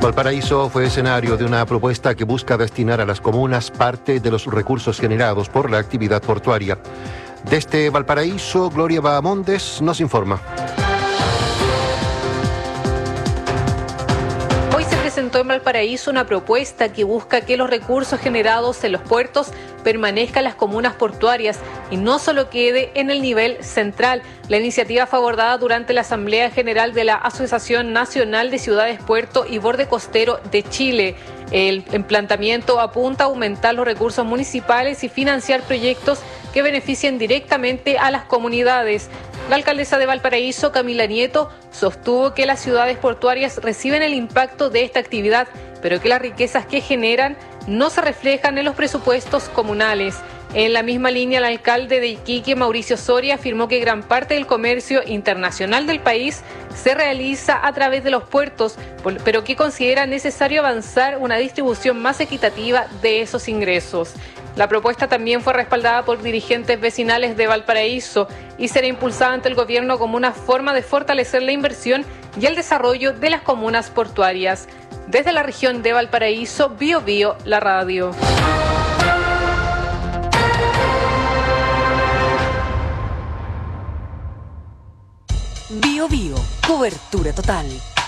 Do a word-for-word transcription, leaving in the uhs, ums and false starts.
Valparaíso fue escenario de una propuesta que busca destinar a las comunas parte de los recursos generados por la actividad portuaria. Desde Valparaíso, Gloria Bahamondes nos informa. Hoy se presentó en Valparaíso una propuesta que busca que los recursos generados en los puertos permanezcan en las comunas portuarias y no solo quede en el nivel central. La iniciativa fue abordada durante la Asamblea General de la Asociación Nacional de Ciudades, Puerto y Borde Costero de Chile. El planteamiento apunta a aumentar los recursos municipales y financiar proyectos que beneficien directamente a las comunidades. La alcaldesa de Valparaíso, Camila Nieto, sostuvo que las ciudades portuarias reciben el impacto de esta actividad, pero que las riquezas que generan no se reflejan en los presupuestos comunales. En la misma línea, el alcalde de Iquique, Mauricio Soria, afirmó que gran parte del comercio internacional del país se realiza a través de los puertos, pero que considera necesario avanzar una distribución más equitativa de esos ingresos. La propuesta también fue respaldada por dirigentes vecinales de Valparaíso y será impulsada ante el gobierno como una forma de fortalecer la inversión y el desarrollo de las comunas portuarias. Desde la región de Valparaíso, Bio Bio, la radio. Bio Bio, cobertura total.